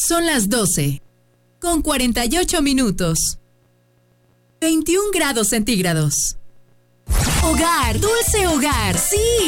Son las 12, con 48 minutos. 21 grados centígrados. Hogar, dulce hogar, sí.